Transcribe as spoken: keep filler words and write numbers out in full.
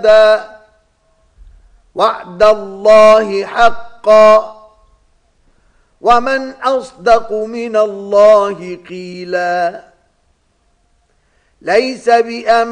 وعد الله حقا ومن أصدق من الله قيلا ليس بأمان